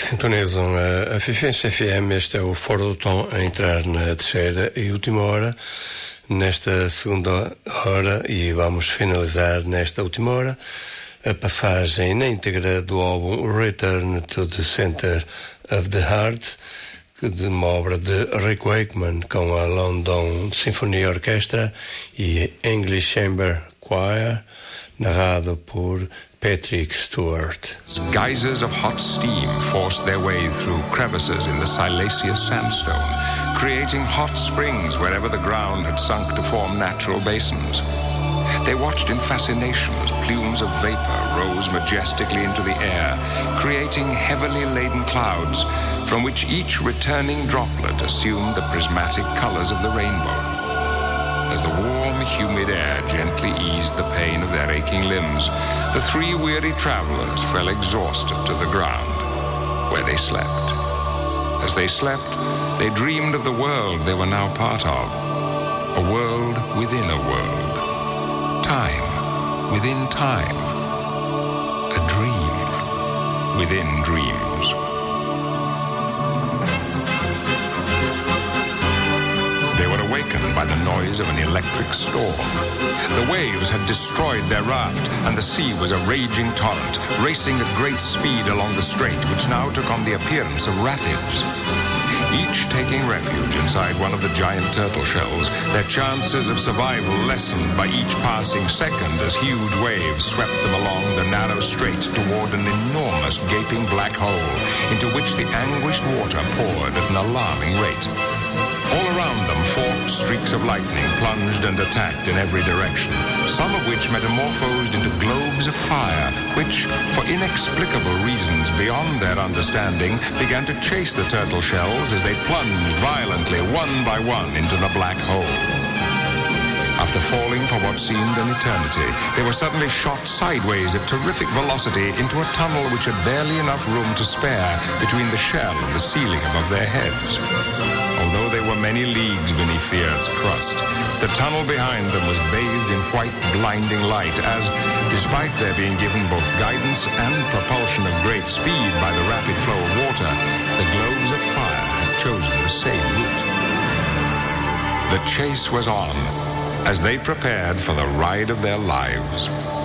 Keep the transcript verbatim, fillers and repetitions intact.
Sintonizam a, a Fifense F M. Este é o Fora do Tom a entrar na terceira e última hora, nesta segunda hora, e vamos finalizar nesta última hora a passagem na íntegra do álbum Return to the Center of the Heart, de uma obra de Rick Wakeman com a London Symphony Orchestra e English Chamber Choir, narrado por Patrick Stewart. Geysers of hot steam forced their way through crevices in the Silesian sandstone, creating hot springs wherever the ground had sunk to form natural basins. They watched in fascination as plumes of vapor rose majestically into the air, creating heavily laden clouds from which each returning droplet assumed the prismatic colors of the rainbow. As the warm, humid air gently eased the pain of their aching limbs, the three weary travelers fell exhausted to the ground, where they slept. As they slept, they dreamed of the world they were now part of, a world within a world. Time within time, a dream within dreams. They were awakened by the noise of an electric storm. The waves had destroyed their raft, and the sea was a raging torrent, racing at great speed along the strait, which now took on the appearance of rapids. Each taking refuge inside one of the giant turtle shells, their chances of survival lessened by each passing second as huge waves swept them along the narrow strait toward an enormous gaping black hole into which the anguished water poured at an alarming rate. All around them, forked streaks of lightning plunged and attacked in every direction, some of which metamorphosed into globes of fire, which, for inexplicable reasons beyond their understanding, began to chase the turtle shells as they plunged violently, one by one, into the black hole. After falling for what seemed an eternity, they were suddenly shot sideways at terrific velocity into a tunnel which had barely enough room to spare between the shell and the ceiling above their heads. Although they were many leagues beneath the Earth's crust, the tunnel behind them was bathed in white, blinding light as, despite their being given both guidance and propulsion of great speed by the rapid flow of water, the globes of fire had chosen the same route. The chase was on, as they prepared for the ride of their lives.